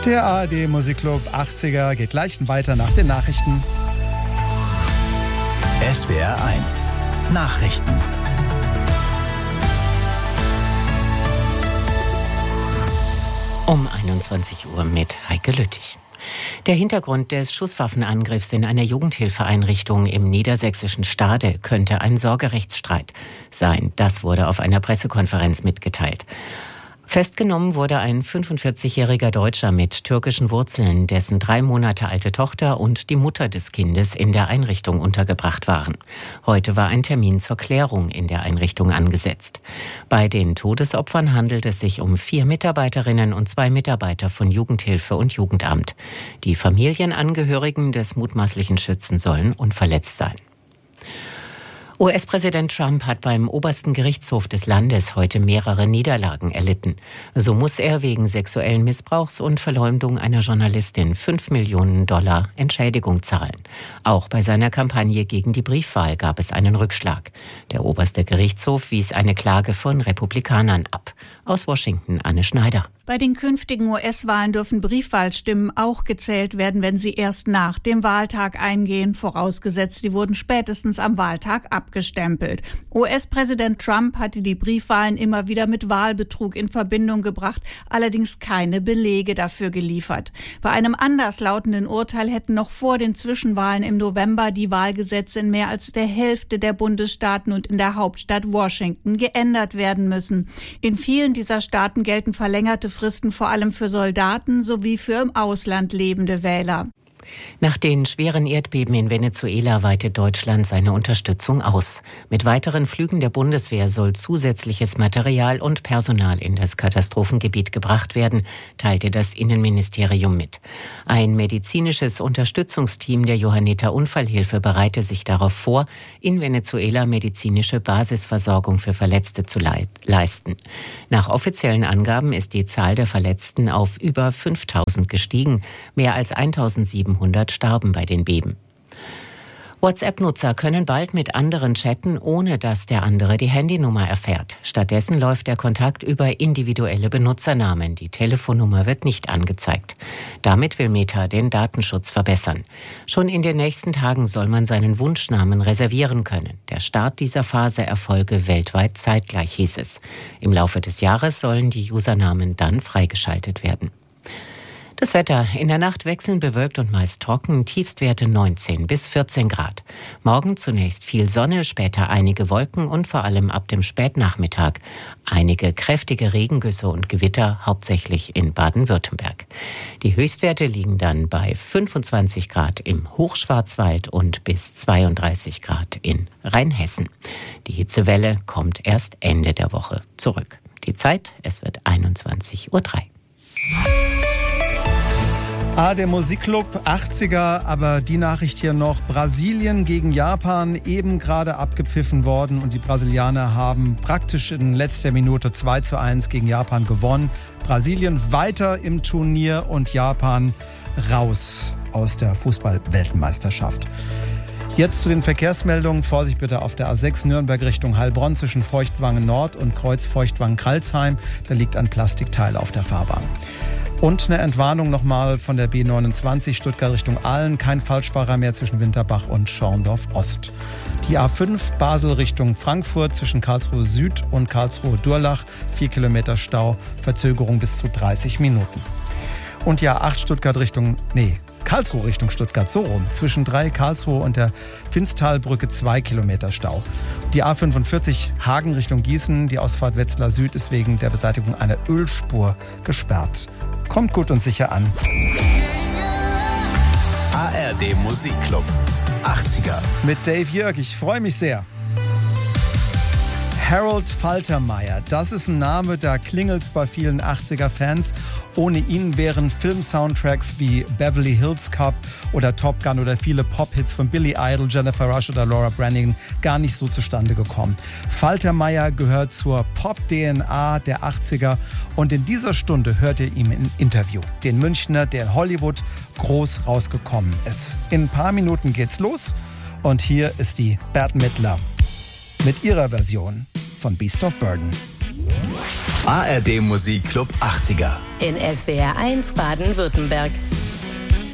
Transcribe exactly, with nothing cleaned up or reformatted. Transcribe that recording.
Der A R D Musikclub achtziger geht gleich weiter nach den Nachrichten. S W R eins Nachrichten. Um einundzwanzig Uhr mit Heike Lüttich. Der Hintergrund des Schusswaffenangriffs in einer Jugendhilfeeinrichtung im niedersächsischen Stade könnte ein Sorgerechtsstreit sein. Das wurde auf einer Pressekonferenz mitgeteilt. Festgenommen wurde ein fünfundvierzigjähriger Deutscher mit türkischen Wurzeln, dessen drei Monate alte Tochter und die Mutter des Kindes in der Einrichtung untergebracht waren. Heute war ein Termin zur Klärung in der Einrichtung angesetzt. Bei den Todesopfern handelt es sich um vier Mitarbeiterinnen und zwei Mitarbeiter von Jugendhilfe und Jugendamt. Die Familienangehörigen des mutmaßlichen Schützen sollen unverletzt sein. U S-Präsident Trump hat beim obersten Gerichtshof des Landes heute mehrere Niederlagen erlitten. So muss er wegen sexuellen Missbrauchs und Verleumdung einer Journalistin fünf Millionen Dollar Entschädigung zahlen. Auch bei seiner Kampagne gegen die Briefwahl gab es einen Rückschlag. Der oberste Gerichtshof wies eine Klage von Republikanern ab. Aus Washington Anne Schneider. Bei den künftigen U S-Wahlen dürfen Briefwahlstimmen auch gezählt werden, wenn sie erst nach dem Wahltag eingehen, vorausgesetzt, die wurden spätestens am Wahltag abgestempelt. U S-Präsident Trump hatte die Briefwahlen immer wieder mit Wahlbetrug in Verbindung gebracht, allerdings keine Belege dafür geliefert. Bei einem anderslautenden Urteil hätten noch vor den Zwischenwahlen im November die Wahlgesetze in mehr als der Hälfte der Bundesstaaten und in der Hauptstadt Washington geändert werden müssen. In vielen dieser Staaten gelten verlängerte Fristen vor allem für Soldaten sowie für im Ausland lebende Wähler. Nach den schweren Erdbeben in Venezuela weitet Deutschland seine Unterstützung aus. Mit weiteren Flügen der Bundeswehr soll zusätzliches Material und Personal in das Katastrophengebiet gebracht werden, teilte das Innenministerium mit. Ein medizinisches Unterstützungsteam der Johanniter Unfallhilfe bereite sich darauf vor, in Venezuela medizinische Basisversorgung für Verletzte zu leisten. Nach offiziellen Angaben ist die Zahl der Verletzten auf über fünftausend gestiegen, mehr als eintausendsiebenhundert starben bei den Beben. WhatsApp-Nutzer können bald mit anderen chatten, ohne dass der andere die Handynummer erfährt. Stattdessen läuft der Kontakt über individuelle Benutzernamen. Die Telefonnummer wird nicht angezeigt. Damit will Meta den Datenschutz verbessern. Schon in den nächsten Tagen soll man seinen Wunschnamen reservieren können. Der Start dieser Phase erfolge weltweit zeitgleich, hieß es. Im Laufe des Jahres sollen die Usernamen dann freigeschaltet werden. Das Wetter: In der Nacht wechselnd bewölkt und meist trocken, Tiefstwerte neunzehn bis vierzehn Grad. Morgen zunächst viel Sonne, später einige Wolken und vor allem ab dem Spätnachmittag einige kräftige Regengüsse und Gewitter, hauptsächlich in Baden-Württemberg. Die Höchstwerte liegen dann bei fünfundzwanzig Grad im Hochschwarzwald und bis zweiunddreißig Grad in Rheinhessen. Die Hitzewelle kommt erst Ende der Woche zurück. Die Zeit: Es wird einundzwanzig Uhr drei. Ah, der Musikclub achtziger, aber die Nachricht hier noch: Brasilien gegen Japan, eben gerade abgepfiffen worden und die Brasilianer haben praktisch in letzter Minute zwei zu eins gegen Japan gewonnen. Brasilien weiter im Turnier und Japan raus aus der Fußball-Weltmeisterschaft. Jetzt zu den Verkehrsmeldungen. Vorsicht bitte auf der A sechs Nürnberg Richtung Heilbronn zwischen Feuchtwangen Nord und Kreuz Feuchtwangen-Kralsheim. Da liegt ein Plastikteil auf der Fahrbahn. Und eine Entwarnung nochmal von der B neunundzwanzig Stuttgart Richtung Aalen. Kein Falschfahrer mehr zwischen Winterbach und Schorndorf Ost. Die A fünf Basel Richtung Frankfurt zwischen Karlsruhe Süd und Karlsruhe Durlach. Vier Kilometer Stau, Verzögerung bis zu dreißig Minuten. Und die A acht Stuttgart Richtung, nee, Karlsruhe Richtung Stuttgart, so rum. Zwischen drei Karlsruhe und der Finstalbrücke zwei Kilometer Stau. Die A fünfundvierzig Hagen Richtung Gießen, die Ausfahrt Wetzlar Süd ist wegen der Beseitigung einer Ölspur gesperrt. Kommt gut und sicher an. A R D Musikclub achtziger. Mit Dave Jörg, ich freue mich sehr. Harold Faltermeyer, das ist ein Name, da klingelt's bei vielen achtziger-Fans. Ohne ihn wären Film-Soundtracks wie Beverly Hills Cop oder Top Gun oder viele Pop-Hits von Billy Idol, Jennifer Rush oder Laura Branigan gar nicht so zustande gekommen. Faltermeyer gehört zur Pop-D N A der achtziger und in dieser Stunde hört ihr ihn im Interview. Den Münchner, der in Hollywood groß rausgekommen ist. In ein paar Minuten geht's los und hier ist die Bette Midler mit ihrer Version von Beast of Burden. A R D Musikclub achtziger. In S W R eins Baden-Württemberg.